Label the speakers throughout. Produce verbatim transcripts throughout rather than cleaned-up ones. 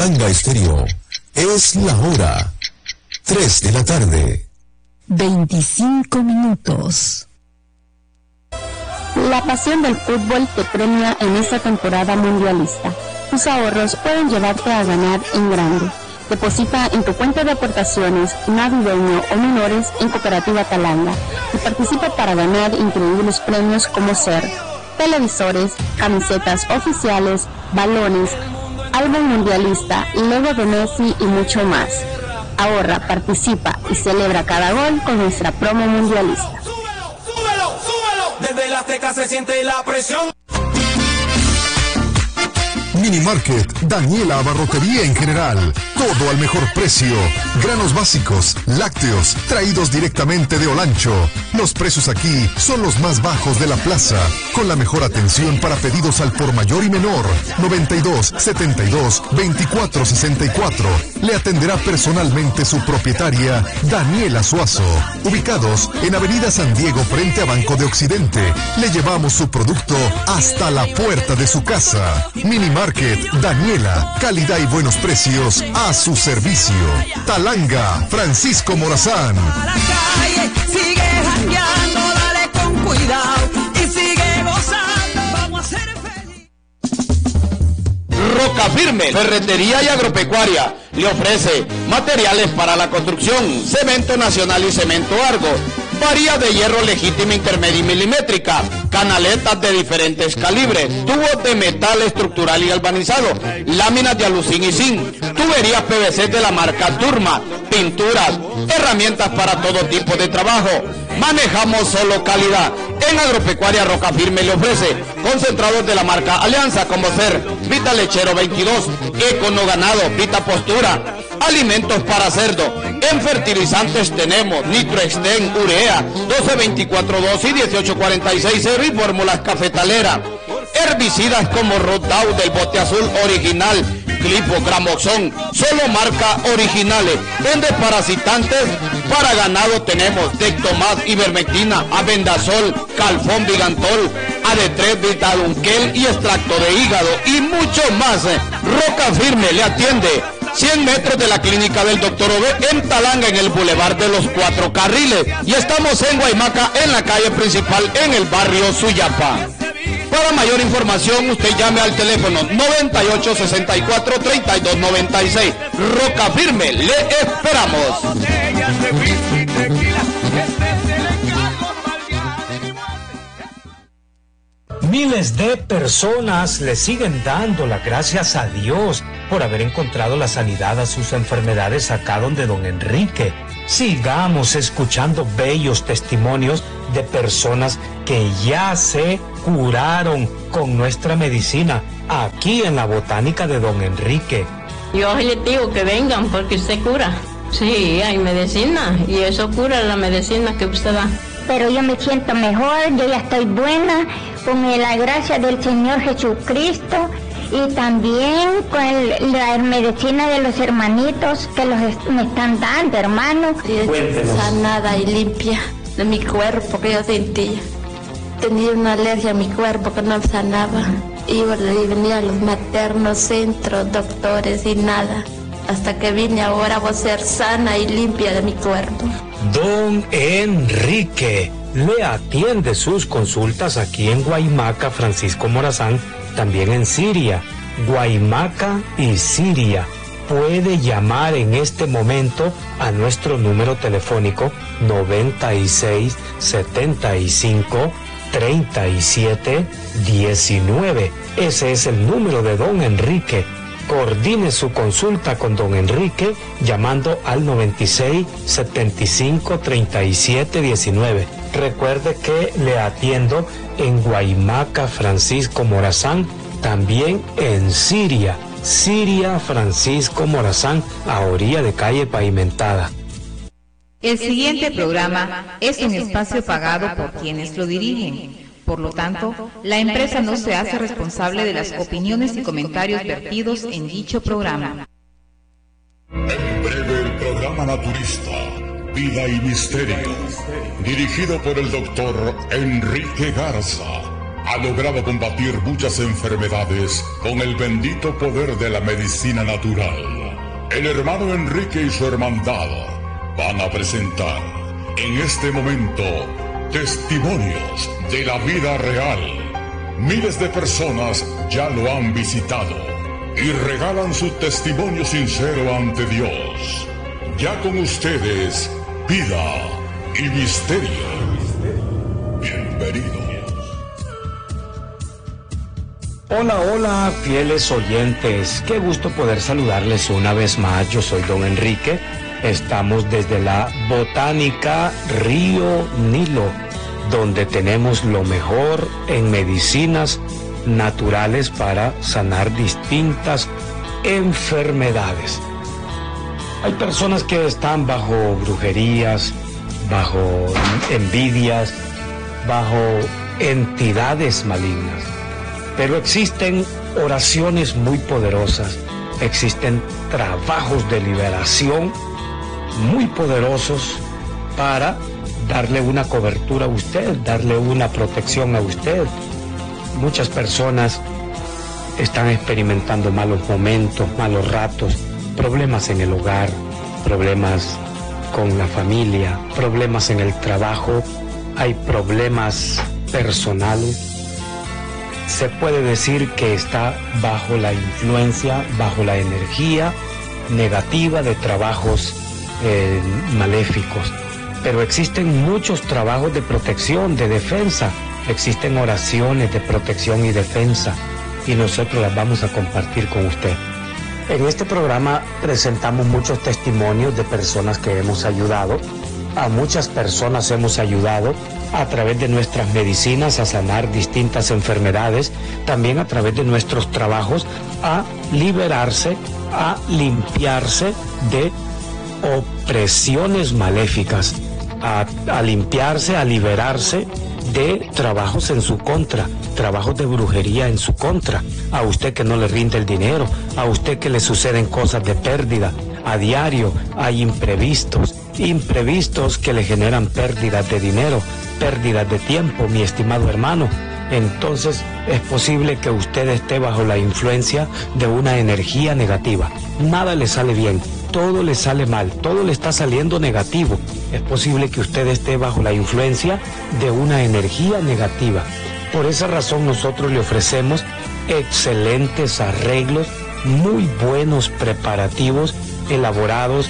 Speaker 1: Talanga Estéreo. Es la hora. Tres de la tarde.
Speaker 2: veinticinco minutos.
Speaker 3: La pasión del fútbol te premia en esta temporada mundialista. Tus ahorros pueden llevarte a ganar en grande. Deposita en tu cuenta de aportaciones navideño o menores en Cooperativa Talanga y participa para ganar increíbles premios como ser televisores, camisetas oficiales, balones, álbum mundialista, logo de Messi y mucho más. Ahorra, participa y celebra cada gol con nuestra promo mundialista.
Speaker 4: Súbelo, súbelo, súbelo. Desde la Azteca se siente la presión.
Speaker 5: Minimarket, Daniela Abarrotería en general. Todo al mejor precio. Granos básicos, lácteos, traídos directamente de Olancho. Los precios aquí son los más bajos de la plaza. Con la mejor atención para pedidos al por mayor y menor. noventa y dos, setenta y dos, veinticuatro sesenta y cuatro. Le atenderá personalmente su propietaria, Daniela Suazo. Ubicados en Avenida San Diego frente a Banco de Occidente. Le llevamos su producto hasta la puerta de su casa. Minimarket Daniela, calidad y buenos precios a su servicio. Talanga, Francisco Morazán.
Speaker 6: La calle sigue jangueando, dale con cuidado y sigue gozando. Vamos a ser felices.
Speaker 7: Roca Firme, ferretería y agropecuaria, le ofrece materiales para la construcción, cemento nacional y cemento Argo, varillas de hierro legítima intermedia y milimétrica, canaletas de diferentes calibres, tubos de metal estructural y galvanizado, láminas de alucín y zinc, tuberías P V C de la marca Turma, pinturas, herramientas para todo tipo de trabajo. Manejamos solo calidad. En Agropecuaria Roca Firme le ofrece concentrados de la marca Alianza como ser Vita Lechero veintidós, Econo Ganado, Vita Postura, alimentos para cerdo. En fertilizantes tenemos Nitroexten, Urea, doce veinticuatro dos y dieciocho cuarenta y seis cero y fórmulas cafetalera. Herbicidas como Rodout del bote azul original, Clipo, Gramoxón, solo marca originales. En desparasitantes para ganado tenemos Dectomat, Ivermectina, Abendazol, Calfón, Vigantol, A D tres, Vitalunquel y extracto de hígado y mucho más. Roca Firme le atiende cien metros de la clínica del doctor Ove en Talanga, en el Boulevard de los Cuatro Carriles, y estamos en Guaymaca, en la calle principal, en el barrio Suyapa. Para mayor información, usted llame al teléfono noventa y ocho, sesenta y cuatro, treinta y dos noventa y seis. Roca Firme, le esperamos.
Speaker 8: Miles de personas le siguen dando las gracias a Dios por haber encontrado la sanidad a sus enfermedades acá donde don Enrique. Sigamos escuchando bellos testimonios de personas que ya se curaron con nuestra medicina aquí en la botánica de don Enrique.
Speaker 9: Yo les digo que vengan porque usted cura. Sí, hay medicina y eso cura la medicina que usted da.
Speaker 10: Pero yo me siento mejor, yo ya estoy buena con la gracia del Señor Jesucristo y también con el, la medicina de los hermanitos que los est- me están dando, hermano.
Speaker 9: Sí, sanada y limpia de mi cuerpo que yo sentía. Tenía una alergia a mi cuerpo que no sanaba. Iba y venía a los maternos, centros, doctores y nada. Hasta que vine ahora voy a ser sana y limpia de mi cuerpo.
Speaker 8: Don Enrique le atiende sus consultas aquí en Guaymaca, Francisco Morazán, también en Siria, Guaymaca y Siria. Puede llamar en este momento a nuestro número telefónico noventa y seis, setenta y cinco, treinta y siete, diecinueve. Ese es el número de don Enrique. Coordine su consulta con don Enrique llamando al noventa y seis, setenta y cinco, treinta y siete, diecinueve. Recuerde que le atiendo en Guaymaca, Francisco Morazán, también en Siria, Siria, Francisco Morazán, a orilla de calle pavimentada.
Speaker 11: El siguiente programa es un espacio pagado por quienes lo dirigen. Por lo tanto, la empresa no se hace responsable de las opiniones y comentarios vertidos en dicho programa.
Speaker 12: En breve, el programa naturista, Vida y Misterio, dirigido por el doctor Enrique Garza. ha logrado combatir muchas enfermedades con el bendito poder de la medicina natural. El hermano Enrique y su hermandad van a presentar en este momento testimonios de la vida real. Miles de personas ya lo han visitado y regalan su testimonio sincero ante Dios. Ya con ustedes, Vida y Misterio. Bienvenidos.
Speaker 8: Hola, hola, fieles oyentes. Qué gusto poder saludarles una vez más. Yo soy don Enrique. Estamos desde la Botánica Río Nilo, donde tenemos lo mejor en medicinas naturales para sanar distintas enfermedades. Hay personas que están bajo brujerías, bajo envidias, bajo entidades malignas. Pero existen oraciones muy poderosas, existen trabajos de liberación muy poderosos para darle una cobertura a usted, darle una protección a usted. Muchas personas están experimentando malos momentos, malos ratos, problemas en el hogar, problemas con la familia, problemas en el trabajo, hay problemas personales. Se puede decir que está bajo la influencia, bajo la energía negativa de trabajos eh, maléficos. Pero existen muchos trabajos de protección, de defensa. Existen oraciones de protección y defensa. Y nosotros las vamos a compartir con usted. En este programa presentamos muchos testimonios de personas que hemos ayudado. A muchas personas hemos ayudado a través de nuestras medicinas a sanar distintas enfermedades, también a través de nuestros trabajos a liberarse, a limpiarse de opresiones maléficas, a, a limpiarse, a liberarse de trabajos en su contra, trabajos de brujería en su contra, a usted que no le rinde el dinero, a usted que le suceden cosas de pérdida. A diario hay imprevistos, imprevistos que le generan pérdidas de dinero, pérdidas de tiempo, mi estimado hermano. Entonces es posible que usted esté bajo la influencia de una energía negativa. Nada le sale bien, todo le sale mal, todo le está saliendo negativo. Es posible que usted esté bajo la influencia de una energía negativa. Por esa razón nosotros le ofrecemos excelentes arreglos, muy buenos preparativos, elaborados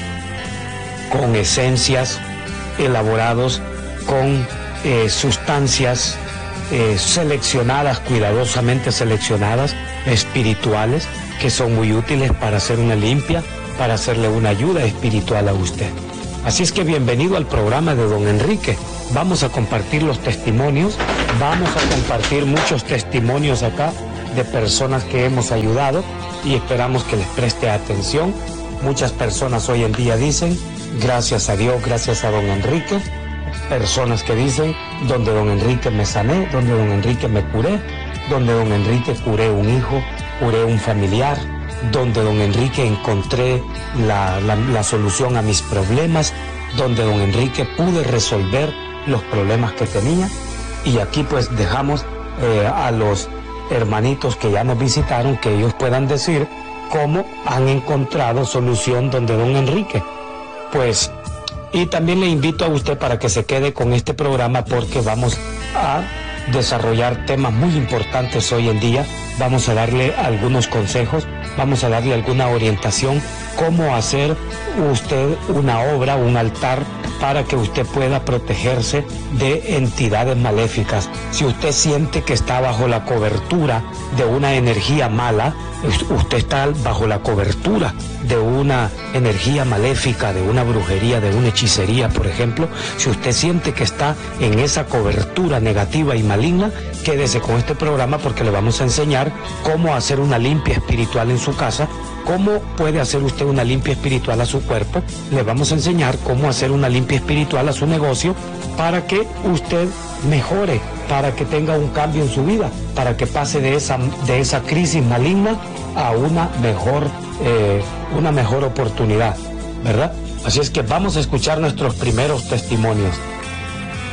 Speaker 8: con esencias, elaborados con eh, sustancias eh, seleccionadas, cuidadosamente seleccionadas, espirituales, que son muy útiles para hacer una limpia, para hacerle una ayuda espiritual a usted. Así es que bienvenido al programa de don Enrique. Vamos a compartir los testimonios, vamos a compartir muchos testimonios acá de personas que hemos ayudado y esperamos que les preste atención. Muchas personas hoy en día dicen, gracias a Dios, gracias a don Enrique. Personas que dicen, donde don Enrique me sané, donde don Enrique me curé, donde don Enrique curé un hijo, curé un familiar, donde don Enrique encontré la, la, la solución a mis problemas, donde don Enrique pude resolver los problemas que tenía. Y aquí pues dejamos eh, a los hermanitos que ya nos visitaron, que ellos puedan decir cómo han encontrado solución donde don Enrique. Pues, y también le invito a usted para que se quede con este programa porque vamos a desarrollar temas muy importantes hoy en día. Vamos a darle algunos consejos, vamos a darle alguna orientación, cómo hacer usted una obra, un altar, para que usted pueda protegerse de entidades maléficas. Si usted siente que está bajo la cobertura de una energía mala, usted está bajo la cobertura de una energía maléfica, de una brujería, de una hechicería, por ejemplo, si usted siente que está en esa cobertura negativa y maligna, quédese con este programa porque le vamos a enseñar cómo hacer una limpia espiritual en su casa, cómo puede hacer usted una limpia espiritual a su cuerpo, le vamos a enseñar cómo hacer una limpia espiritual a su negocio para que usted mejore, para que tenga un cambio en su vida, para que pase de esa, de esa crisis maligna a una mejor, eh, una mejor oportunidad, ¿verdad? Así es que vamos a escuchar nuestros primeros testimonios.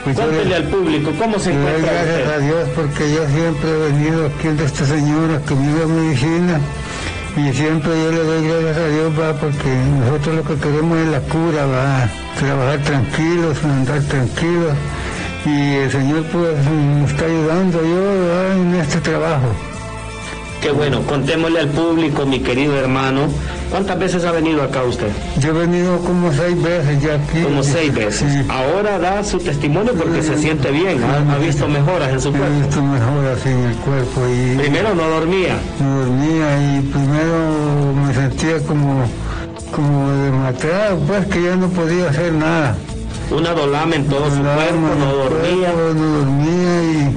Speaker 13: Pues
Speaker 8: Cuéntele
Speaker 13: le,
Speaker 8: al público cómo se
Speaker 13: le doy
Speaker 8: encuentra
Speaker 13: gracias
Speaker 8: usted.
Speaker 13: a Dios porque yo siempre he venido aquí de esta señora que me da medicina y siempre yo le doy gracias a Dios, va, porque nosotros lo que queremos es la cura, va, trabajar tranquilos, andar tranquilos, y el Señor pues me está ayudando yo, va, en este trabajo.
Speaker 8: Qué bueno, contémosle al público, mi querido hermano, ¿cuántas veces ha venido acá usted?
Speaker 13: Yo he venido como seis veces ya aquí.
Speaker 8: Como seis veces.
Speaker 13: Sí.
Speaker 8: Ahora da su testimonio porque se siente bien, ha, ha visto mejoras en su cuerpo.
Speaker 13: He visto mejoras en el cuerpo. Y
Speaker 8: Primero no dormía.
Speaker 13: No dormía y primero me sentía como, como demacrado, pues que ya no podía hacer nada.
Speaker 8: Una dolama en todo su cuerpo, no dormía.
Speaker 13: Cuerpo, no dormía y...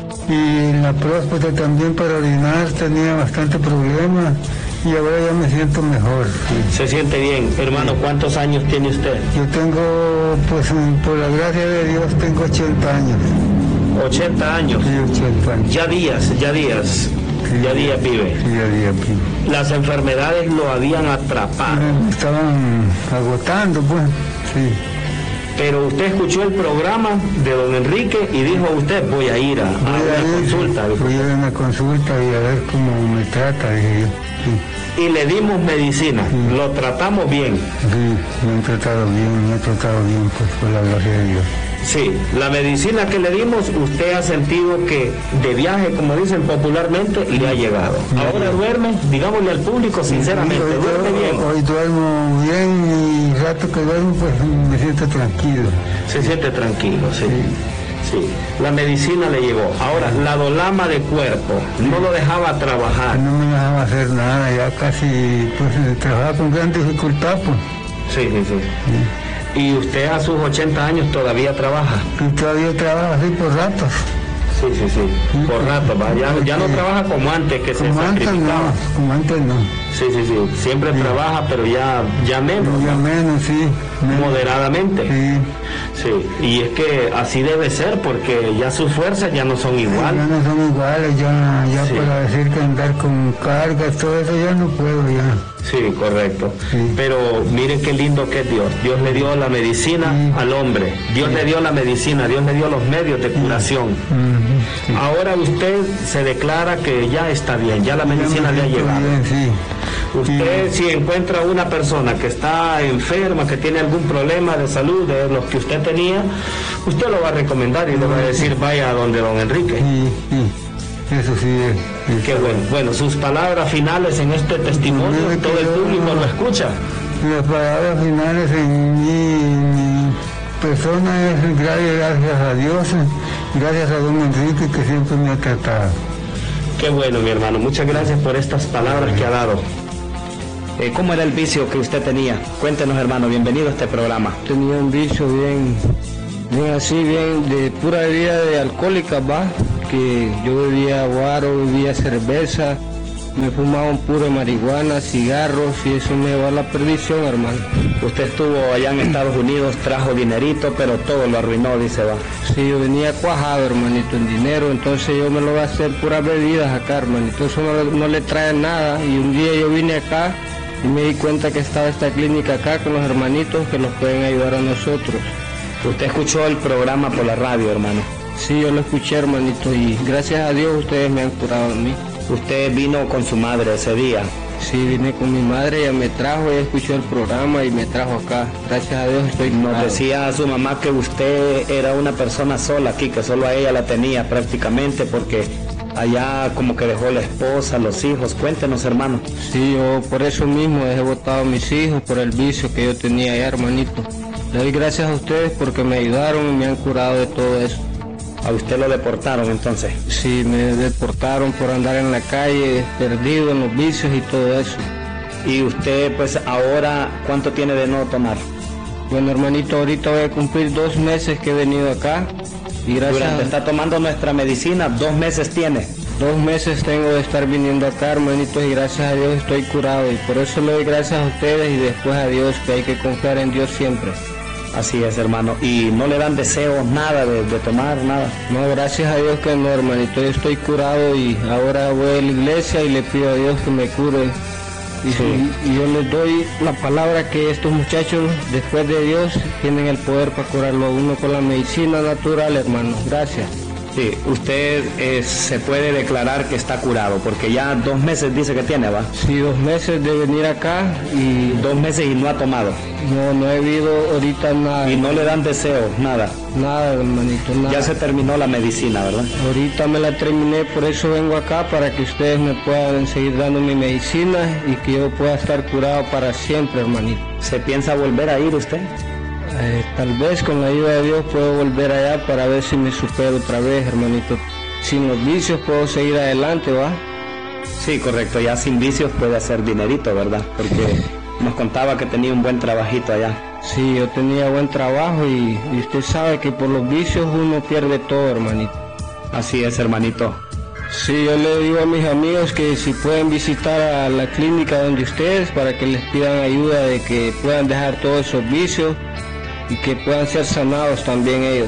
Speaker 13: y la próstata también para orinar tenía bastante problemas y ahora ya me siento mejor. Sí.
Speaker 8: Se siente bien. Hermano, ¿cuántos años tiene usted?
Speaker 13: Yo tengo, pues por la gracia de Dios, tengo ochenta años.
Speaker 8: ochenta años.
Speaker 13: Sí, ochenta años.
Speaker 8: Ya días, ya días.
Speaker 13: Sí,
Speaker 8: ya días vive.
Speaker 13: Sí, ya días vive.
Speaker 8: Las enfermedades lo habían atrapado.
Speaker 13: Me estaban agotando, pues, sí.
Speaker 8: Pero usted escuchó el programa de don Enrique y dijo usted, voy a ir a, a
Speaker 13: Voy
Speaker 8: una
Speaker 13: a ir,
Speaker 8: consulta.
Speaker 13: Voy a ir a una consulta y a ver cómo me trata, dije yo. Sí.
Speaker 8: Y le dimos medicina,
Speaker 13: Sí.
Speaker 8: lo tratamos bien.
Speaker 13: Sí, me han tratado bien, me han tratado bien, pues por la gloria de Dios.
Speaker 8: Sí, la medicina que le dimos, usted ha sentido que de viaje, como dicen popularmente, le ha llegado. Ahora duerme, digámosle al público sinceramente,
Speaker 13: hoy,
Speaker 8: duerme
Speaker 13: hoy,
Speaker 8: bien.
Speaker 13: Hoy duermo bien y el rato que duermo pues me siento tranquilo.
Speaker 8: Se siente tranquilo, sí. Sí, la medicina le llegó. Ahora, la dolama de cuerpo, no lo dejaba trabajar.
Speaker 13: No me dejaba hacer nada, ya casi pues trabajaba con gran dificultad, pues.
Speaker 8: Sí, sí, sí. sí. ¿Y usted a sus ochenta años todavía trabaja?
Speaker 13: Y todavía trabajo así por ratos.
Speaker 8: Sí, sí, sí, por rato, ¿va? Ya, ya no trabaja como antes, que se
Speaker 13: Como antes
Speaker 8: sacrificaba.
Speaker 13: no, como antes no.
Speaker 8: Sí, sí, sí, siempre
Speaker 13: Sí.
Speaker 8: trabaja, pero ya, ya menos,
Speaker 13: Ya
Speaker 8: ¿no?
Speaker 13: menos, sí. menos.
Speaker 8: Moderadamente.
Speaker 13: Sí.
Speaker 8: Sí, y es que así debe ser, porque ya sus fuerzas ya no son
Speaker 13: Ya
Speaker 8: iguales.
Speaker 13: no son iguales, ya, ya
Speaker 8: Sí.
Speaker 13: para decir que andar con cargas, todo eso ya no puedo ya.
Speaker 8: Sí, correcto.
Speaker 13: Sí.
Speaker 8: Pero miren qué lindo que es Dios. Dios le dio la medicina
Speaker 13: Sí.
Speaker 8: al hombre. Dios le dio la medicina, Dios le dio los medios de curación.
Speaker 13: Ujú, sí.
Speaker 8: Ahora usted se declara que ya está bien, ya la medicina
Speaker 13: Ya me
Speaker 8: le ha
Speaker 13: siento
Speaker 8: llegado.
Speaker 13: bien, sí.
Speaker 8: Usted, si encuentra una persona que está enferma, que tiene algún problema de salud de los que usted tenía, usted lo va a recomendar y le va a decir vaya a donde don Enrique.
Speaker 13: Sí, sí, eso sí es. es.
Speaker 8: Qué bueno. Bueno, sus palabras finales en este testimonio,
Speaker 13: Pues,
Speaker 8: todo el
Speaker 13: yo-
Speaker 8: público lo escucha.
Speaker 13: Las palabras finales en mi, mi persona es gracias, gracias a Dios, gracias a don Enrique que siempre me ha tratado.
Speaker 8: Qué bueno, mi hermano. Muchas gracias por estas palabras que ha dado. Eh, ¿Cómo era el vicio que usted tenía? Cuéntenos, hermano. Bienvenido a este programa.
Speaker 14: Tenía un vicio bien, bien así, bien de pura bebida de alcohólica, va, que yo bebía guaro, bebía cerveza, me fumaba un puro de marihuana, cigarros y eso me llevó a la perdición, hermano.
Speaker 8: Usted estuvo allá en Estados Unidos, trajo dinerito, pero todo lo arruinó, dice, va.
Speaker 14: Sí, yo venía cuajado, hermanito, en dinero, entonces yo me lo voy a hacer puras bebidas acá, hermanito, eso no, le- no le trae nada. Y un día yo vine acá y me di cuenta que estaba esta clínica acá con los hermanitos que nos pueden ayudar a nosotros.
Speaker 8: Usted escuchó el programa por la radio, hermano.
Speaker 14: Sí, yo lo escuché, hermanito, y gracias a Dios ustedes me han curado a mí.
Speaker 8: Usted vino con su madre ese día.
Speaker 14: Sí, vine con mi madre, ella me trajo, ella escuchó el programa y me trajo acá. Gracias a Dios estoy
Speaker 8: Nos
Speaker 14: curado.
Speaker 8: decía a su mamá que usted era una persona sola aquí, que solo a ella la tenía prácticamente, porque allá como que dejó la esposa, los hijos. Cuéntenos, hermano.
Speaker 14: Sí, yo por eso mismo dejé botado a mis hijos, por el vicio que yo tenía allá, hermanito. Le doy gracias a ustedes porque me ayudaron y me han curado de todo eso.
Speaker 8: ¿A usted lo deportaron entonces?
Speaker 14: Sí, me deportaron por andar en la calle, perdido en los vicios y todo eso.
Speaker 8: ¿Y usted pues ahora cuánto tiene de no tomar?
Speaker 14: Bueno, hermanito, ahorita voy a cumplir dos meses que he venido acá y gracias
Speaker 8: Durante
Speaker 14: a...
Speaker 8: está tomando nuestra medicina, dos meses tiene.
Speaker 14: Dos meses tengo de estar viniendo acá, hermanitos, y gracias a Dios estoy curado. Y por eso le doy gracias a ustedes y después a Dios, que hay que confiar en Dios siempre.
Speaker 8: Así es, hermano. ¿Y no le dan deseos, nada de, de tomar, nada?
Speaker 14: No, gracias a Dios que no, hermanito. Yo estoy curado y ahora voy a la iglesia y le pido a Dios que me cure Y,
Speaker 7: Sí.
Speaker 14: y yo les doy la palabra que estos muchachos, después de Dios, tienen el poder para curarlo a uno con la medicina natural, hermano. Gracias.
Speaker 7: Sí, usted eh, se puede declarar que está curado, porque ya dos meses dice que tiene, ¿va?
Speaker 14: Sí, dos meses de venir acá y...
Speaker 7: Dos meses y no ha tomado.
Speaker 14: No, no he habido ahorita nada.
Speaker 7: Y no le dan deseo, nada.
Speaker 14: Nada, hermanito, nada.
Speaker 7: Ya se terminó la medicina, ¿verdad?
Speaker 14: Ahorita me la terminé, por eso vengo acá, para que ustedes me puedan seguir dando mi medicina y que yo pueda estar curado para siempre, hermanito.
Speaker 7: ¿Se piensa volver a ir usted?
Speaker 14: Eh, tal vez con la ayuda de Dios puedo volver allá para ver si me supero otra vez, hermanito. Sin los vicios puedo seguir adelante, ¿va?
Speaker 7: Sí, correcto, ya sin vicios puede hacer dinerito, ¿verdad? Porque nos contaba que tenía un buen trabajito allá.
Speaker 14: Sí, yo tenía buen trabajo y, y usted sabe que por los vicios uno pierde todo, hermanito.
Speaker 7: Así es, hermanito.
Speaker 14: Sí, yo le digo a mis amigos que si pueden visitar a la clínica donde ustedes para que les pidan ayuda de que puedan dejar todos esos vicios y que puedan ser sanados también ellos.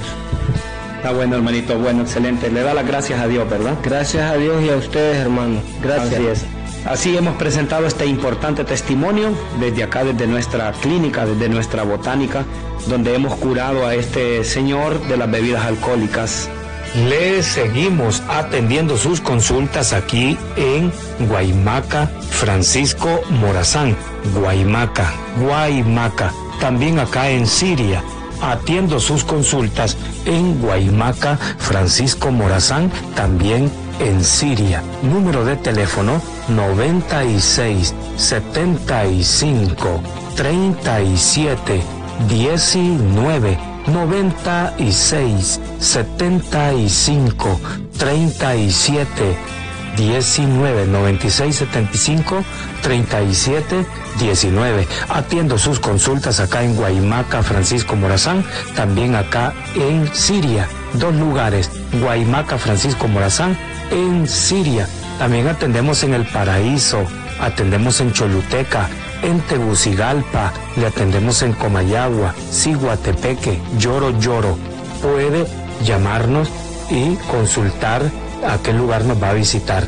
Speaker 7: Está bueno, hermanito, bueno, excelente. Le da las gracias a Dios, ¿verdad?
Speaker 14: Gracias a Dios y a ustedes, hermano. Gracias.
Speaker 7: Así es. Así hemos presentado este importante testimonio desde acá, desde nuestra clínica, desde nuestra botánica, donde hemos curado a este señor de las bebidas alcohólicas.
Speaker 8: Le seguimos atendiendo sus consultas aquí en Guaymaca, Francisco Morazán. Guaymaca, Guaymaca. También acá en Siria. Atiendo sus consultas en Guaymaca, Francisco Morazán, también en Siria. Número de teléfono noventa y seis, setenta y cinco, treinta y siete, diecinueve. noventa y seis, setenta y cinco, treinta y siete, diecinueve, noventa y seis, setenta y cinco, treinta y siete, diecinueve. Atiendo sus consultas acá en Guaymaca, Francisco Morazán, también acá en Siria. Dos lugares, Guaymaca, Francisco Morazán, en Siria. También atendemos en El Paraíso, atendemos en Choluteca, en Tegucigalpa, le atendemos en Comayagua, Ciguatepeque, Lloro Lloro. Puede llamarnos y consultar a qué lugar nos va a visitar.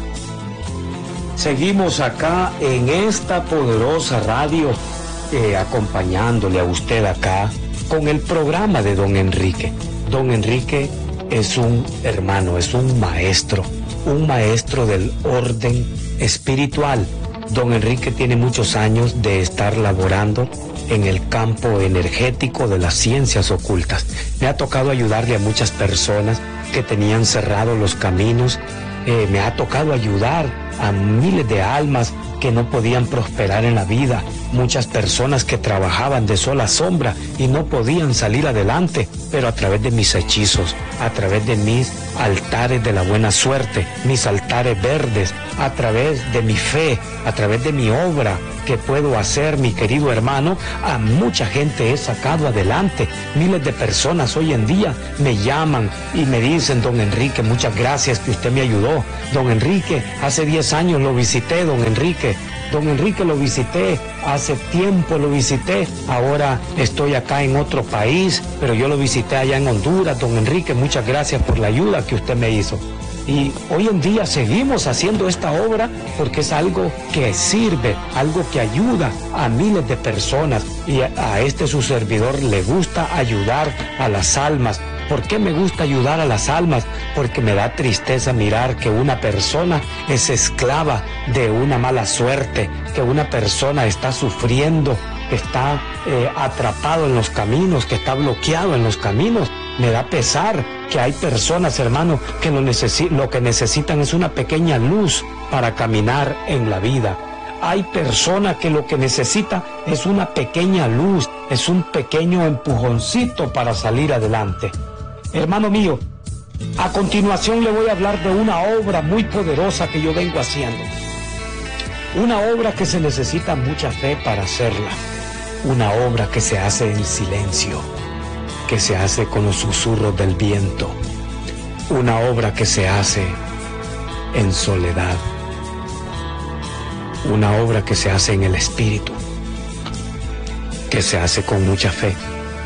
Speaker 8: Seguimos acá en esta poderosa radio, eh, acompañándole a usted acá con el programa de Don Enrique. Don Enrique es un hermano, es un maestro, un maestro del orden espiritual. Don Enrique tiene muchos años de estar laborando en el campo energético de las ciencias ocultas. Me ha tocado ayudarle a muchas personas que tenían cerrados los caminos. Eh, me ha tocado ayudar a miles de almas que no podían prosperar en la vida, muchas personas que trabajaban de sol a sombra y no podían salir adelante, pero a través de mis hechizos, a través de mis altares de la buena suerte, mis altares verdes, a través de mi fe, a través de mi obra que puedo hacer, mi querido hermano, a mucha gente he sacado adelante. Miles de personas hoy en día me llaman y me dicen: don Enrique, muchas gracias que usted me ayudó. Don Enrique, hace diez años lo visité, don Enrique. Don Enrique, lo visité, hace tiempo lo visité, ahora estoy acá en otro país, pero yo lo visité allá en Honduras. Don Enrique, muchas gracias por la ayuda que usted me hizo. Y hoy en día seguimos haciendo esta obra porque es algo que sirve, algo que ayuda a miles de personas, y a, a este su servidor le gusta ayudar a las almas. ¿Por qué me gusta ayudar a las almas? Porque me da tristeza mirar que una persona es esclava de una mala suerte, que una persona está sufriendo, que está eh, atrapado en los caminos, que está bloqueado en los caminos. Me da pesar que hay personas, hermano, que lo, necesi- lo que necesitan es una pequeña luz para caminar en la vida. Hay personas que lo que necesita es una pequeña luz, es un pequeño empujoncito para salir adelante. Hermano mío, a continuación le voy a hablar de una obra muy poderosa que yo vengo haciendo. Una obra que se necesita mucha fe para hacerla. Una obra que se hace en silencio, que se hace con los susurros del viento. Una obra que se hace en soledad. Una obra que se hace en el espíritu, que se hace con mucha fe.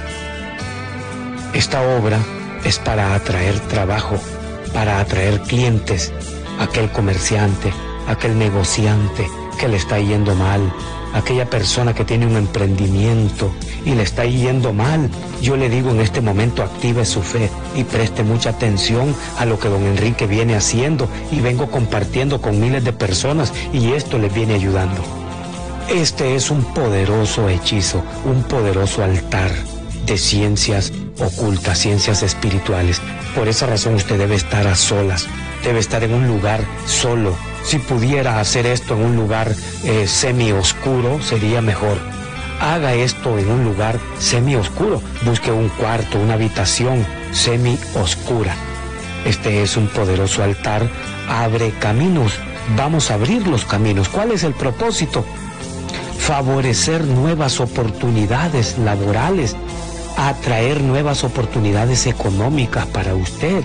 Speaker 8: Esta obra es para atraer trabajo, para atraer clientes, aquel comerciante, aquel negociante, que le está yendo mal, aquella persona que tiene un emprendimiento y le está yendo mal, yo le digo en este momento, active su fe y preste mucha atención a lo que don Enrique viene haciendo y vengo compartiendo con miles de personas y esto les viene ayudando. Este es un poderoso hechizo, un poderoso altar de ciencias ocultas, ciencias espirituales. Por esa razón usted debe estar a solas, debe estar en un lugar solo. Si pudiera hacer esto en un lugar eh, semi oscuro, sería mejor. Haga esto en un lugar semi oscuro. Busque un cuarto, una habitación semi oscura. Este es un poderoso altar. Abre caminos. Vamos a abrir los caminos. ¿Cuál es el propósito? Favorecer nuevas oportunidades laborales, atraer nuevas oportunidades económicas para usted,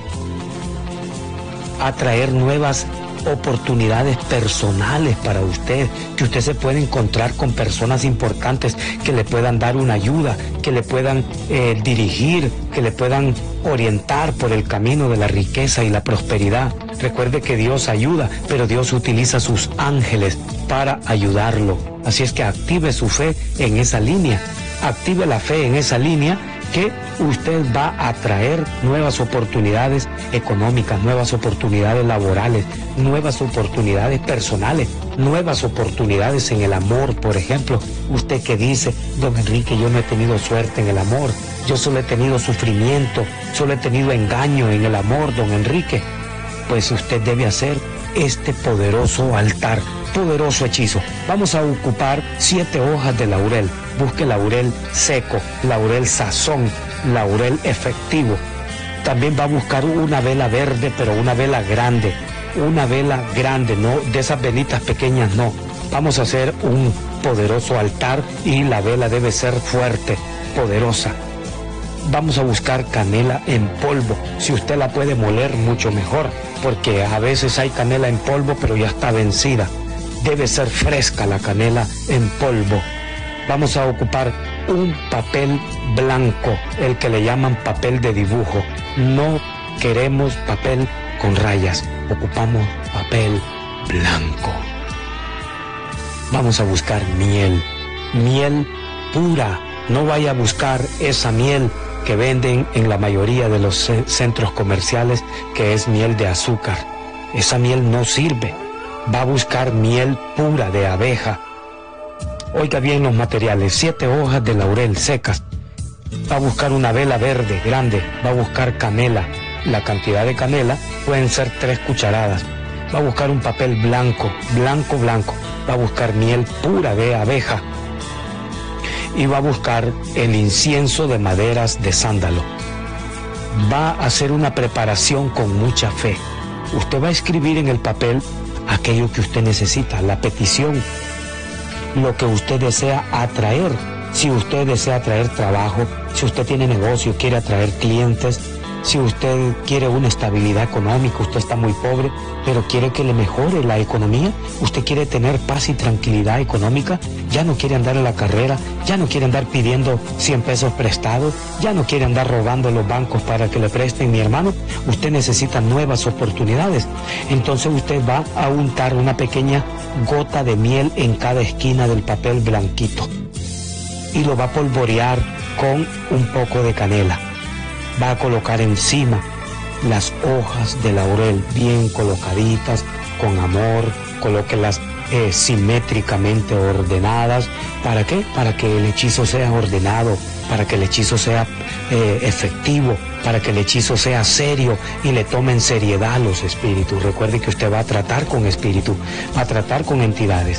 Speaker 8: atraer nuevas oportunidades personales para usted, que usted se pueda encontrar con personas importantes que le puedan dar una ayuda, que le puedan eh, dirigir, que le puedan orientar por el camino de la riqueza y la prosperidad. Recuerde que Dios ayuda, pero Dios utiliza sus ángeles para ayudarlo. Así es que active su fe en esa línea, active la fe en esa línea, que usted va a traer nuevas oportunidades económicas, nuevas oportunidades laborales, nuevas oportunidades personales, nuevas oportunidades en el amor, por ejemplo. Usted que dice, don Enrique, yo no he tenido suerte en el amor, yo solo he tenido sufrimiento, solo he tenido engaño en el amor, don Enrique. Pues usted debe hacer este poderoso altar, poderoso hechizo. Vamos a ocupar siete hojas de laurel. Busque laurel seco, laurel sazón, laurel efectivo. También va a buscar una vela verde, pero una vela grande. Una vela grande, no de esas velitas pequeñas, no. Vamos a hacer un poderoso altar y la vela debe ser fuerte, poderosa. Vamos a buscar canela en polvo. Si usted la puede moler, mucho mejor, porque a veces hay canela en polvo, pero ya está vencida. Debe ser fresca la canela en polvo. Vamos a ocupar un papel blanco, el que le llaman papel de dibujo. No queremos papel con rayas, ocupamos papel blanco. Vamos a buscar miel, miel pura. No vaya a buscar esa miel que venden en la mayoría de los centros comerciales, que es miel de azúcar. Esa miel no sirve. Va a buscar miel pura de abeja. Oiga bien los materiales: siete hojas de laurel secas. Va a buscar una vela verde grande. Va a buscar canela. La cantidad de canela pueden ser tres cucharadas. Va a buscar un papel blanco, blanco, blanco. Va a buscar miel pura de abeja. Y va a buscar el incienso de maderas de sándalo. Va a hacer una preparación con mucha fe. Usted va a escribir en el papel aquello que usted necesita, la petición, lo que usted desea atraer. Si usted desea atraer trabajo, si usted tiene negocio, quiere atraer clientes, si usted quiere una estabilidad económica, usted está muy pobre, pero quiere que le mejore la economía, usted quiere tener paz y tranquilidad económica, ya no quiere andar en la carrera, ya no quiere andar pidiendo cien pesos prestados, ya no quiere andar robando los bancos para que le presten, mi hermano, usted necesita nuevas oportunidades. Entonces usted va a untar una pequeña gota de miel en cada esquina del papel blanquito y lo va a polvorear con un poco de canela. Va a colocar encima las hojas de laurel bien colocaditas, con amor, colóquelas eh, simétricamente ordenadas. ¿Para qué? Para que el hechizo sea ordenado, para que el hechizo sea eh, efectivo, para que el hechizo sea serio y le tomen seriedad los espíritus. Recuerde que usted va a tratar con espíritus, va a tratar con entidades.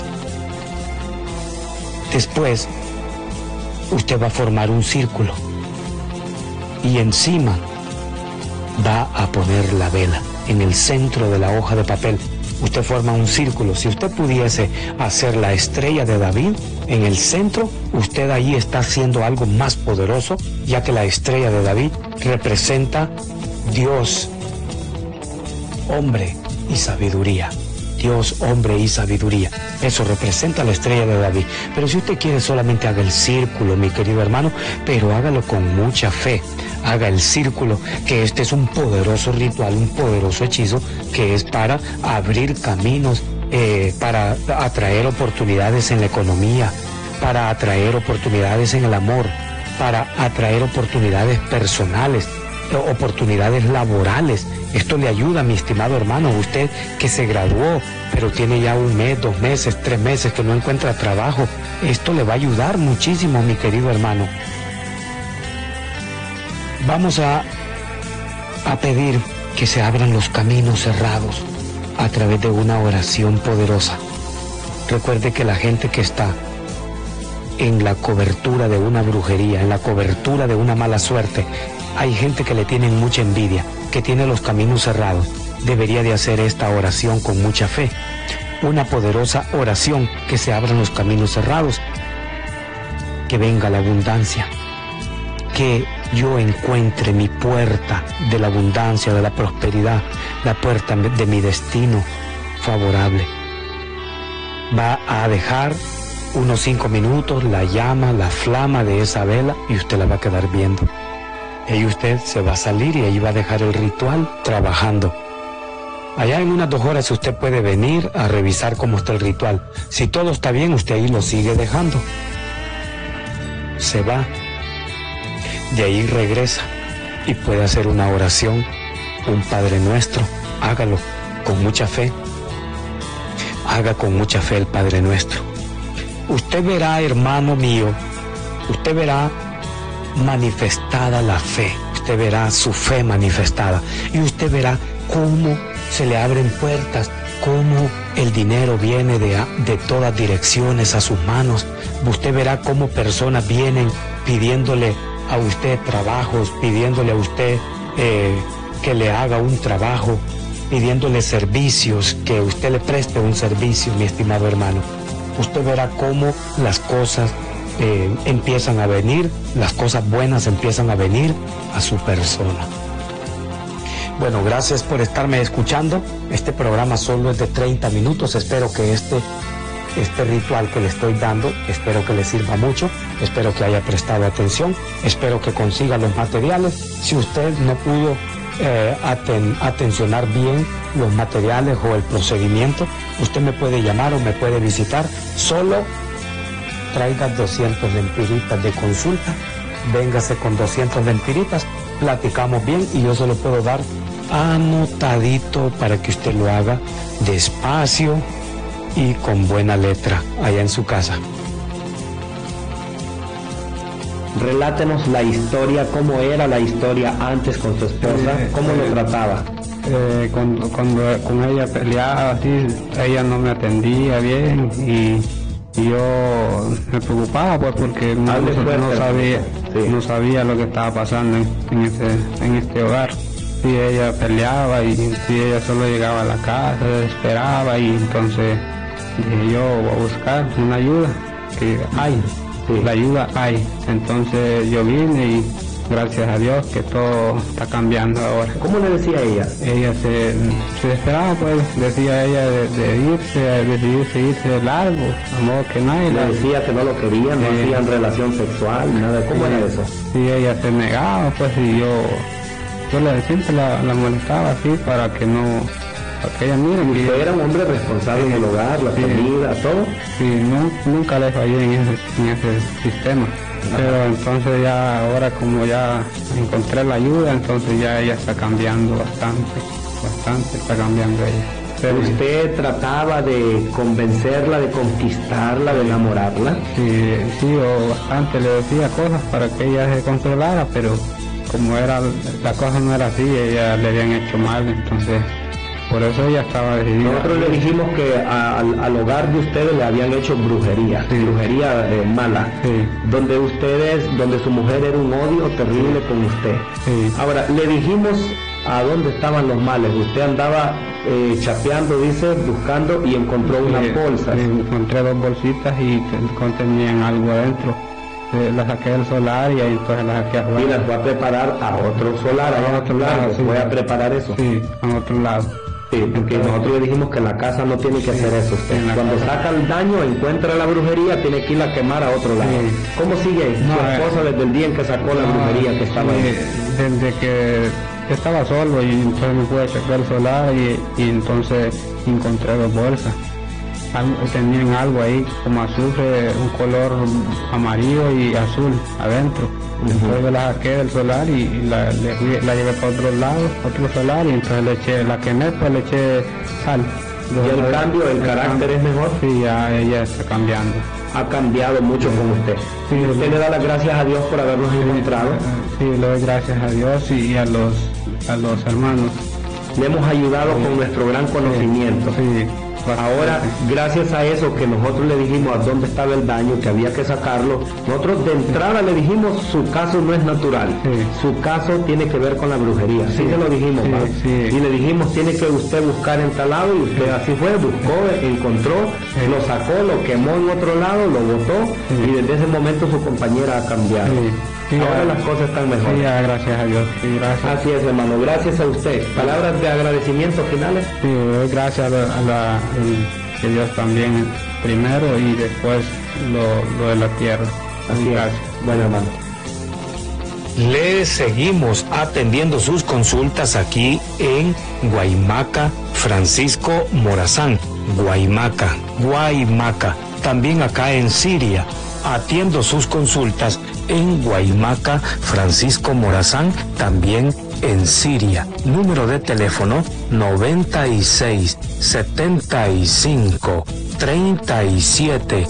Speaker 8: Después, usted va a formar un círculo. Y encima va a poner la vela en el centro de la hoja de papel. Usted forma un círculo. Si usted pudiese hacer la estrella de David en el centro, usted ahí está haciendo algo más poderoso, ya que la estrella de David representa Dios, hombre y sabiduría. Dios, hombre y sabiduría. Eso representa la estrella de David. Pero si usted quiere, solamente haga el círculo, mi querido hermano, pero hágalo con mucha fe. Haga el círculo, que este es un poderoso ritual, un poderoso hechizo, que es para abrir caminos eh, para atraer oportunidades en la economía, para atraer oportunidades en el amor, para atraer oportunidades personales, oportunidades laborales. Esto le ayuda, mi estimado hermano, usted que se graduó, pero tiene ya un mes, dos meses, tres meses que no encuentra trabajo. Esto le va a ayudar muchísimo, mi querido hermano. Vamos a, a pedir que se abran los caminos cerrados a través de una oración poderosa. Recuerde que la gente que está en la cobertura de una brujería, en la cobertura de una mala suerte, hay gente que le tienen mucha envidia, que tiene los caminos cerrados. Debería de hacer esta oración con mucha fe. Una poderosa oración, que se abran los caminos cerrados, que venga la abundancia, que yo encuentre mi puerta de la abundancia, de la prosperidad, la puerta de mi destino favorable. Va a dejar unos cinco minutos la llama, la flama de esa vela, y usted la va a quedar viendo. Y usted se va a salir y ahí va a dejar el ritual trabajando. Allá en unas dos horas usted puede venir a revisar cómo está el ritual. Si todo está bien, usted ahí lo sigue dejando. Se va. De ahí regresa y puede hacer una oración, un Padre Nuestro. Hágalo con mucha fe. Haga con mucha fe el Padre Nuestro. Usted verá, hermano mío, usted verá manifestada la fe, usted verá su fe manifestada, y usted verá cómo se le abren puertas, cómo el dinero viene de, de todas direcciones a sus manos. Usted verá cómo personas vienen pidiéndole a usted trabajos, pidiéndole a usted eh, que le haga un trabajo, pidiéndole servicios, que usted le preste un servicio, mi estimado hermano. Usted verá cómo las cosas eh, empiezan a venir, las cosas buenas empiezan a venir a su persona. Bueno, gracias por estarme escuchando. Este programa solo es de treinta minutos. Espero que este, este ritual que le estoy dando, espero que le sirva mucho. Espero que haya prestado atención. Espero que consiga los materiales. Si usted no pudo eh, aten, atencionar bien los materiales o el procedimiento, usted me puede llamar o me puede visitar. Solo traiga doscientos lempiritas de consulta. Véngase con doscientos lempiritas. Platicamos bien y yo se lo puedo dar anotadito para que usted lo haga despacio y con buena letra allá en su casa.
Speaker 15: Relátenos la historia, cómo era la historia antes con su esposa, cómo lo trataba.
Speaker 13: Eh, cuando, cuando con ella peleaba así, ella no me atendía bien y, y yo me preocupaba pues porque no, no sabía sí. no sabía lo que estaba pasando en, en, ese, en este hogar. Y ella peleaba y, y ella solo llegaba a la casa, desesperaba, y entonces dije yo voy a buscar una ayuda, que hay, sí. la ayuda hay. Entonces yo vine y gracias a Dios que todo está cambiando ahora.
Speaker 15: ¿Cómo le decía ella?
Speaker 13: Ella se, se desesperaba, pues decía ella de, de irse, de decidirse irse de largo, a modo que nadie
Speaker 15: le decía que no lo querían, no eh, hacían relación sexual, nada. ¿Cómo era eso?
Speaker 13: Sí, ella se negaba, pues, y yo yo la, siempre la, la molestaba así para que no, para que ella mire.
Speaker 15: ¿Y usted era un hombre responsable sí, en el hogar, la sí, comida, todo?
Speaker 13: Sí, no, nunca le fallé en ese, en ese sistema. Ajá. Pero entonces ya ahora como ya encontré la ayuda, entonces ya ella está cambiando bastante, bastante está cambiando ella.
Speaker 15: Pero ¿usted trataba de convencerla, de conquistarla, de enamorarla?
Speaker 13: Sí, sí, o bastante le decía cosas para que ella se controlara, pero como era la cosa no era así, ella le habían hecho mal, entonces por eso ella estaba decidida.
Speaker 15: Nosotros le dijimos que a, al, al hogar de ustedes le habían hecho brujería, sí. brujería eh, mala, sí. donde ustedes, donde su mujer era un odio terrible sí. con usted. Sí. Ahora, le dijimos a dónde estaban los males. Usted andaba eh, chapeando, dice, buscando, y encontró sí, unas bolsas.
Speaker 13: Sí, encontré dos bolsitas y contenían algo adentro. La saqué del solar y ahí entonces la saqué afuera.
Speaker 15: Y las voy a preparar a otro solar, allá a otro lado. Sí, voy a preparar eso.
Speaker 13: Sí, a otro lado.
Speaker 15: Sí, porque entonces, nosotros le dijimos que la casa no tiene que sí, hacer eso. Usted. Cuando casa. saca el daño, encuentra la brujería, tiene que ir a quemar a otro lado. Sí. ¿Cómo sigue no, su esposa desde el día en que sacó no, la brujería que estaba sí, ahí?
Speaker 13: Desde que estaba solo y entonces me pude sacar el solar y, y entonces encontré dos bolsas.
Speaker 14: tenían algo ahí como azufre, un color amarillo y azul adentro. Después uh-huh. la saqué del solar y, y la, le fui, la llevé para otro lado, otro solar, y entonces le eché, la quemé, pues le eché sal.
Speaker 15: ¿Y el cambio, el, el carácter cambio, es mejor?
Speaker 14: Sí, ya ella está cambiando.
Speaker 15: Ha cambiado mucho sí. con usted. Sí, ¿Usted sí. le da las gracias a Dios por habernos sí, encontrado?
Speaker 14: Sí, le doy gracias a Dios y a los, a los hermanos.
Speaker 15: Le hemos ayudado sí. con nuestro gran conocimiento.
Speaker 14: Sí. Sí.
Speaker 15: Ahora, gracias a eso que nosotros le dijimos a dónde estaba el daño, que había que sacarlo, nosotros de entrada le dijimos su caso no es natural, sí. su caso tiene que ver con la brujería, sí, sí se lo dijimos, sí, sí. y le dijimos tiene que usted buscar en tal lado, y usted así fue, buscó, encontró, sí. lo sacó, lo quemó en otro lado, lo botó, sí. y desde ese momento su compañera ha cambiado. Sí. Sí, ahora ya, las cosas están mejor.
Speaker 14: Sí, ya, gracias a Dios. Sí, gracias.
Speaker 15: Así es, hermano. Gracias a usted. ¿Palabras de agradecimiento finales?
Speaker 14: Sí, gracias a, la, a la, el, que Dios también primero y después lo, lo de la tierra.
Speaker 15: Así gracias. Es. Bueno, hermano.
Speaker 8: Le seguimos atendiendo sus consultas aquí en Guaymaca, Francisco Morazán. Guaymaca, Guaymaca. También acá en Siria. Atiendo sus consultas en Guaymaca, Francisco Morazán, también en Siria. Número de teléfono noventa y seis, setenta y cinco, treinta y siete,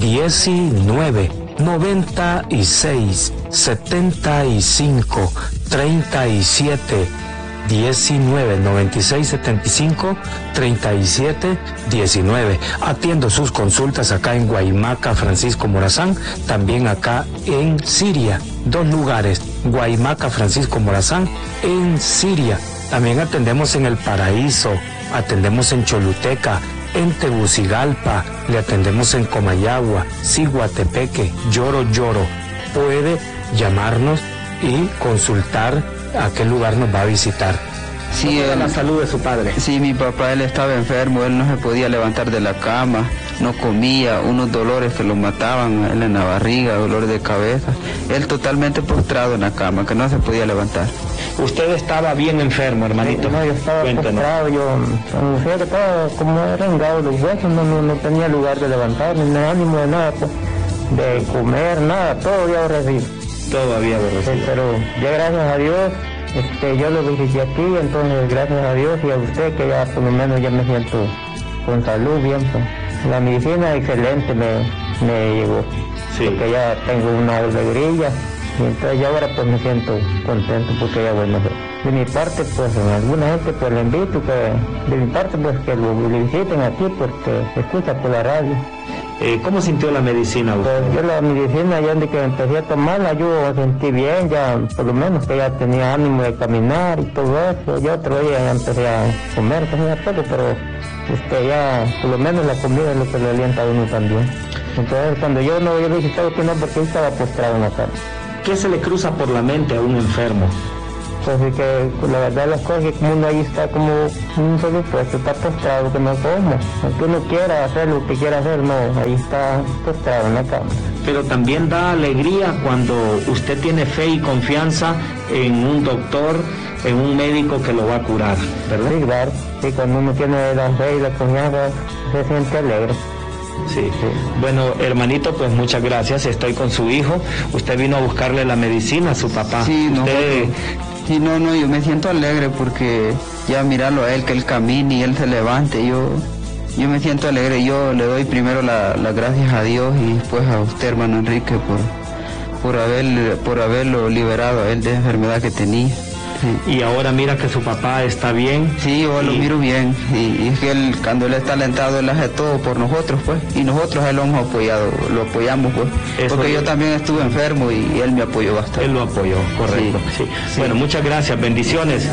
Speaker 8: diecinueve. noventa y seis, setenta y cinco, treinta y siete, diecinueve, noventa y seis, setenta y cinco, treinta y siete, diecinueve. Atiendo sus consultas acá en Guaymaca, Francisco Morazán, también acá en Siria. Dos lugares, Guaymaca, Francisco Morazán, en Siria. También atendemos en El Paraíso, atendemos en Choluteca, en Tegucigalpa, le atendemos en Comayagua, Ciguatepeque, Lloro Lloro. Puede llamarnos y consultar a qué lugar nos va a visitar.
Speaker 15: Sí, él, la salud de su padre.
Speaker 14: Sí, mi papá, él estaba enfermo, él no se podía levantar de la cama, no comía, unos dolores que lo mataban, él en la barriga, dolores de cabeza, él totalmente postrado en la cama, que no se podía levantar.
Speaker 15: ¿Usted estaba bien enfermo, hermanito?
Speaker 13: No, yo estaba
Speaker 15: Cuéntanos.
Speaker 13: postrado, yo, o sea, que estaba como arrengado los huesos, no, no, no tenía lugar de levantar, ni ánimo de nada, pues, de comer, nada, todo ya aborrecido.
Speaker 15: Todo había aborrecido.
Speaker 13: Sí, pero ya gracias a Dios, este, yo lo visité aquí, entonces gracias a Dios y a usted que ya por lo menos ya me siento con salud bien, pues. La medicina excelente me, me llegó, sí. porque ya tengo una alegrilla y entonces ya ahora pues me siento contento porque ya bueno, de mi parte pues a alguna gente pues le invito que de mi parte pues que lo, lo visiten aquí porque escucha por la radio.
Speaker 15: Eh, ¿Cómo sintió la medicina usted?
Speaker 13: Pues yo la medicina ya de que empecé a tomarla yo sentí bien, ya por lo menos que ya tenía ánimo de caminar y todo eso. Yo otro día ya empecé a comer, comía poco, pero este, ya por lo menos la comida es lo que le alienta a uno también. Entonces cuando yo no había visitado que no, porque yo estaba postrado en la cama.
Speaker 15: ¿Qué se le cruza por la mente a un enfermo?
Speaker 13: Pues sí que la verdad las cosas que como uno ahí está como un solo puesto, está postrado que no como. Aunque uno quiera hacer lo que quiera hacer, no, ahí está postrado en la cama.
Speaker 15: Pero también da alegría cuando usted tiene fe y confianza en un doctor, en un médico que lo va a curar, ¿verdad?
Speaker 13: Sí, claro. Sí, cuando uno tiene la fe y la confianza, se siente alegre.
Speaker 15: Sí. sí. Bueno, hermanito, pues muchas gracias. Estoy con su hijo. Usted vino a buscarle la medicina a su papá.
Speaker 14: Sí, no.
Speaker 15: Usted...
Speaker 14: Sí, no, no, yo me siento alegre porque ya mirarlo a él, que él camine y él se levante, yo, yo me siento alegre. Yo le doy primero las la gracias a Dios y después a usted, hermano Enrique, por, por, haber, por haberlo liberado a él de la enfermedad que tenía.
Speaker 15: Sí. Y ahora mira que su papá está bien.
Speaker 14: Sí, yo
Speaker 15: y...
Speaker 14: lo miro bien. Y, y es que él, cuando él está alentado, él hace todo por nosotros, pues. Y nosotros a él lo hemos apoyado, lo apoyamos, pues. Eso porque yo es... también estuve enfermo y, y él me apoyó bastante.
Speaker 15: Él lo apoyó, correcto. Sí. Sí. Sí. Bueno, muchas gracias, bendiciones.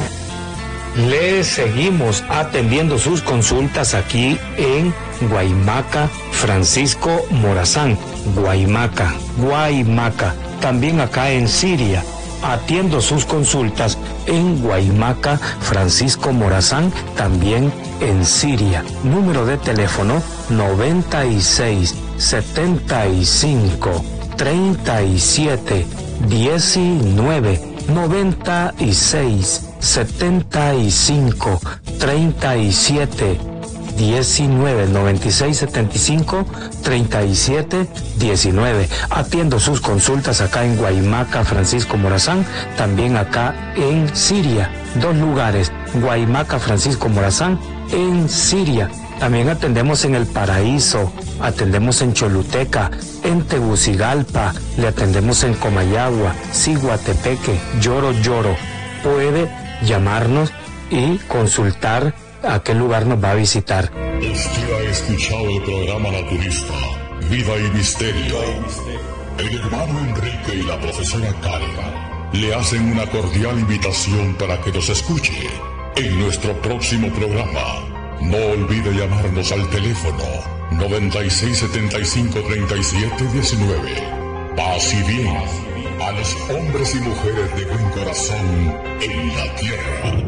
Speaker 8: Le seguimos atendiendo sus consultas aquí en Guaymaca, Francisco Morazán. Guaymaca, Guaymaca. También acá en Siria. Atiendo sus consultas en Guaymaca, Francisco Morazán, también en Siria. Número de teléfono noventa y seis, setenta y cinco, treinta y siete, diecinueve. noventa y seis, setenta y cinco, treinta y siete, diecinueve, noventa y seis setenta y cinco, treinta y siete diecinueve. Atiendo sus consultas acá en Guaymaca, Francisco Morazán, también acá en Siria. Dos lugares, Guaymaca, Francisco Morazán, en Siria. También atendemos en El Paraíso, atendemos en Choluteca, en Tegucigalpa, le atendemos en Comayagua, Ciguatepeque, Lloro Lloro. Puede llamarnos y consultar a qué lugar nos va a visitar.
Speaker 12: Usted ha escuchado el programa naturista Vida y Misterio. El hermano Enrique y la profesora Karen le hacen una cordial invitación para que nos escuche en nuestro próximo programa. No olvide llamarnos al teléfono noventa y seis setenta y cinco treinta y siete diecinueve. Paz y bien a los hombres y mujeres de buen corazón en la tierra.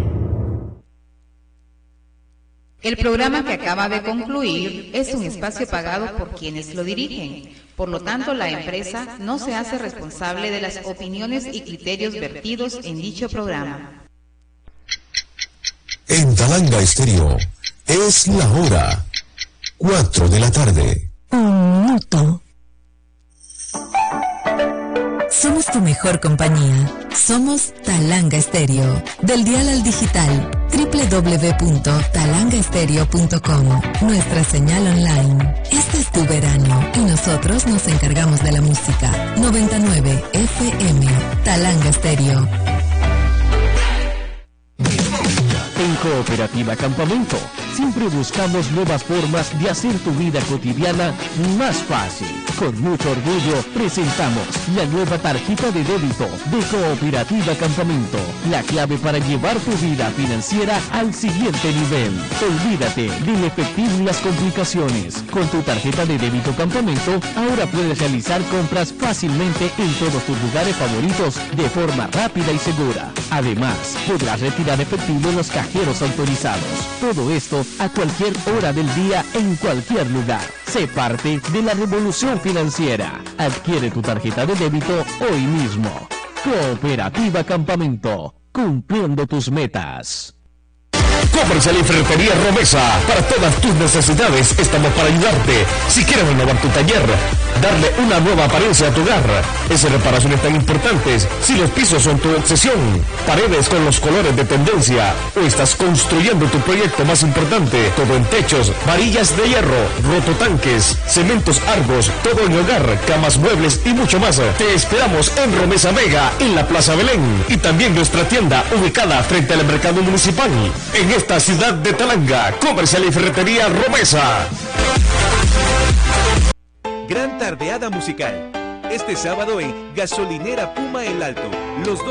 Speaker 11: El programa que acaba de concluir es un espacio pagado por quienes lo dirigen. Por lo tanto, la empresa no se hace responsable de las opiniones y criterios vertidos en dicho programa.
Speaker 1: En Talanga Estéreo es la hora cuatro de la tarde.
Speaker 2: Un minuto. Somos tu mejor compañía. Somos Talanga Estéreo. Del dial al digital, doble u doble u doble u punto talanga estéreo punto com. Nuestra señal online. Este es tu verano y nosotros nos encargamos de la música. noventa y nueve F M. Talanga Estéreo.
Speaker 16: En Cooperativa Campamento, siempre buscamos nuevas formas de hacer tu vida cotidiana más fácil. Con mucho orgullo presentamos la nueva tarjeta de débito de Cooperativa Campamento, la clave para llevar tu vida financiera al siguiente nivel. Olvídate del efectivo y las complicaciones. Con tu tarjeta de débito Campamento, ahora puedes realizar compras fácilmente en todos tus lugares favoritos de forma rápida y segura. Además, podrás retirar efectivo en los cajeros autorizados. Todo esto a cualquier hora del día, en cualquier lugar. Sé parte de la revolución financiera. Adquiere tu tarjeta de débito hoy mismo. Cooperativa Campamento, cumpliendo tus metas.
Speaker 17: Comercial y Ferretería Romesa. Para todas tus necesidades estamos para ayudarte. Si quieres renovar tu taller, darle una nueva apariencia a tu hogar, esas reparaciones tan importantes, si los pisos son tu obsesión, paredes con los colores de tendencia, o estás construyendo tu proyecto más importante, todo en techos, varillas de hierro, rototanques, cementos Argos, todo en hogar, camas, muebles y mucho más. Te esperamos en Romesa Vega, en la Plaza Belén, y también nuestra tienda ubicada frente al mercado municipal. En esta ciudad de Talanga, Comercial y Ferretería Romesa.
Speaker 18: Gran tardeada musical. Este sábado en Gasolinera Puma El Alto. Los dos